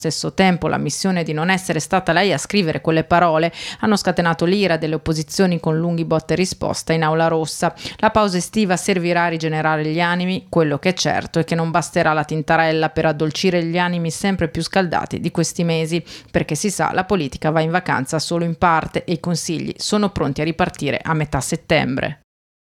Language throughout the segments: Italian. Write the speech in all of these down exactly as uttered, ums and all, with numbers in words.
stesso tempo l'ammissione di non essere stata lei a scrivere quelle parole hanno scatenato l'ira delle opposizioni con lunghi botte e risposta in Aula Rossa. La pausa estiva servirà a rigenerare gli animi, quello che è certo è che non basterà la tintarella per addolcire gli animi sempre più scaldati di questi mesi, perché si sa la politica va in vacanza solo in parte e i consigli sono pronti a ripartire a metà settembre.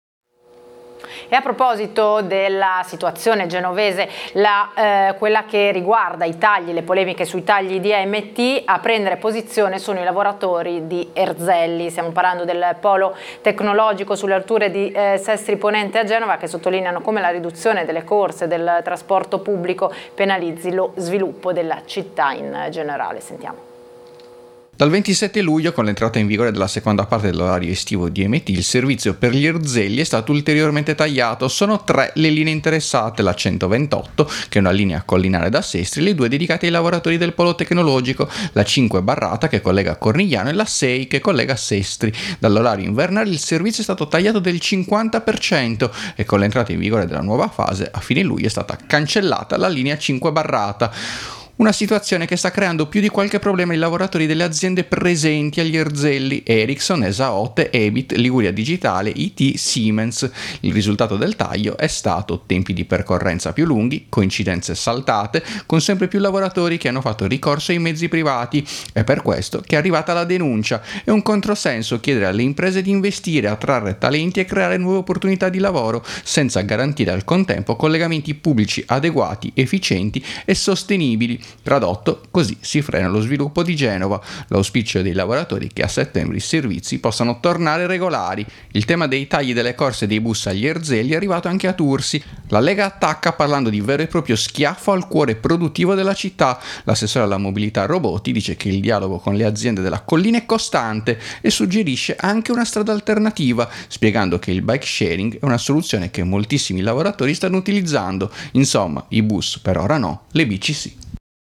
E a proposito della situazione genovese, la, eh, quella che riguarda i tagli, le polemiche sui tagli di A M T, a prendere posizione sono i lavoratori di Erzelli. Stiamo parlando del polo tecnologico sulle alture di eh, Sestri Ponente a Genova, che sottolineano come la riduzione delle corse del trasporto pubblico penalizzi lo sviluppo della città in generale. Sentiamo. Dal ventisette luglio, con l'entrata in vigore della seconda parte dell'orario estivo di A M T, il servizio per gli Erzelli è stato ulteriormente tagliato. Sono tre le linee interessate: la centoventotto, che è una linea collinare da Sestri, le due dedicate ai lavoratori del polo tecnologico, la cinque Barrata, che collega Cornigliano, e la sei, che collega Sestri. Dall'orario invernale il servizio è stato tagliato del cinquanta per cento e con l'entrata in vigore della nuova fase, a fine luglio, è stata cancellata la linea cinque Barrata. Una situazione che sta creando più di qualche problema ai lavoratori delle aziende presenti agli Erzelli: Ericsson, Esaote, Ebit, Liguria Digitale, I T, Siemens. Il risultato del taglio è stato tempi di percorrenza più lunghi, coincidenze saltate, con sempre più lavoratori che hanno fatto ricorso ai mezzi privati. È per questo che è arrivata la denuncia. È un controsenso chiedere alle imprese di investire, attrarre talenti e creare nuove opportunità di lavoro, senza garantire al contempo collegamenti pubblici adeguati, efficienti e sostenibili. Tradotto, così si frena lo sviluppo di Genova. L'auspicio dei lavoratori è che a settembre i servizi possano tornare regolari. Il tema dei tagli delle corse dei bus agli Erzelli è arrivato anche a Tursi. La Lega attacca parlando di vero e proprio schiaffo al cuore produttivo della città. L'assessore alla mobilità Roboti dice che il dialogo con le aziende della collina è costante e suggerisce anche una strada alternativa, spiegando che il bike sharing è una soluzione che moltissimi lavoratori stanno utilizzando. Insomma, i bus per ora no, le bici sì.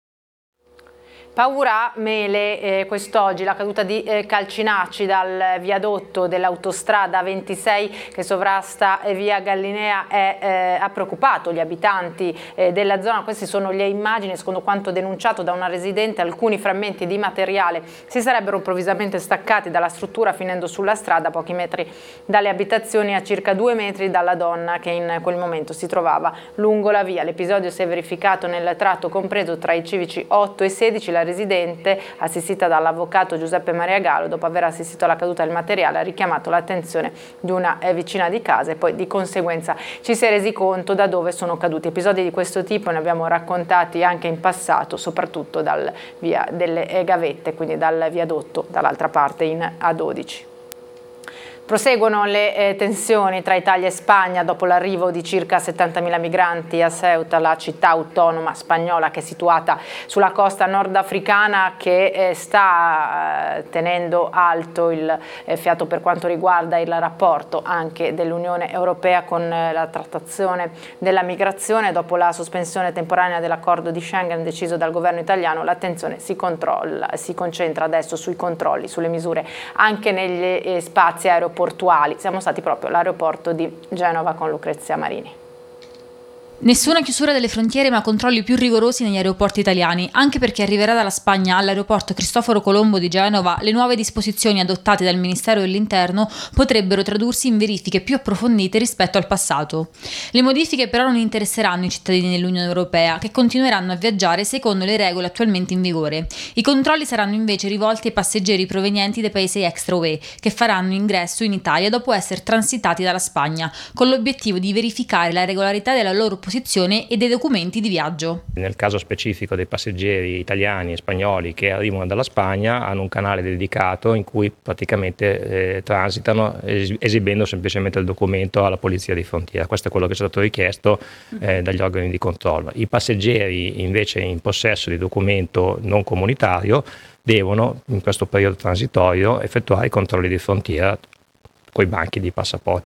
Paura Mele, eh, quest'oggi la caduta di eh, calcinacci dal viadotto dell'autostrada ventisei che sovrasta eh, via Gallinea è, eh, ha preoccupato gli abitanti eh, della zona. Queste sono le immagini. Secondo quanto denunciato da una residente, alcuni frammenti di materiale si sarebbero improvvisamente staccati dalla struttura finendo sulla strada a pochi metri dalle abitazioni, a circa due metri dalla donna che in quel momento si trovava lungo la via. L'episodio si è verificato nel tratto compreso tra i civici otto e sedici. La residente, assistita dall'avvocato Giuseppe Maria Gallo, dopo aver assistito alla caduta del materiale, ha richiamato l'attenzione di una eh, vicina di casa e poi di conseguenza ci si è resi conto da dove sono caduti. Episodi di questo tipo ne abbiamo raccontati anche in passato, soprattutto dal via delle eh, Gavette, quindi dal viadotto dall'altra parte in A dodici. Proseguono le eh, tensioni tra Italia e Spagna dopo l'arrivo di circa settantamila migranti a Ceuta, la città autonoma spagnola che è situata sulla costa nordafricana, che eh, sta eh, tenendo alto il eh, fiato per quanto riguarda il rapporto anche dell'Unione Europea con eh, la trattazione della migrazione. Dopo la sospensione temporanea dell'accordo di Schengen deciso dal governo italiano, l'attenzione si, controlla, si concentra adesso sui controlli, sulle misure anche negli eh, spazi aeroportuali. Siamo stati proprio all'aeroporto di Genova con Lucrezia Marini. Nessuna chiusura delle frontiere, ma controlli più rigorosi negli aeroporti italiani, anche perché arriverà dalla Spagna all'aeroporto Cristoforo Colombo di Genova. Le nuove disposizioni adottate dal Ministero dell'Interno potrebbero tradursi in verifiche più approfondite rispetto al passato. Le modifiche però non interesseranno i cittadini dell'Unione Europea, che continueranno a viaggiare secondo le regole attualmente in vigore. I controlli saranno invece rivolti ai passeggeri provenienti dai paesi extra U E, che faranno ingresso in Italia dopo essere transitati dalla Spagna, con l'obiettivo di verificare la regolarità della loro posizione e dei documenti di viaggio. Nel caso specifico dei passeggeri italiani e spagnoli che arrivano dalla Spagna, hanno un canale dedicato in cui praticamente eh, transitano es- esibendo semplicemente il documento alla polizia di frontiera. Questo è quello che è stato richiesto eh, dagli organi di controllo. I passeggeri invece in possesso di documento non comunitario devono in questo periodo transitorio effettuare i controlli di frontiera coi banchi di passaporti.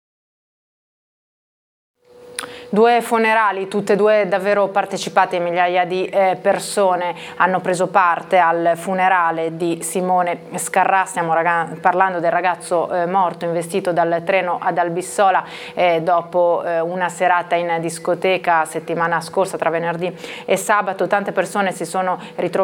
Due funerali, tutte e due davvero partecipate, migliaia di eh, persone hanno preso parte al funerale di Simone Scarrà. Stiamo raga- parlando del ragazzo eh, morto investito dal treno ad Albissola eh, dopo eh, una serata in discoteca settimana scorsa tra venerdì e sabato. Tante persone si sono ritrovate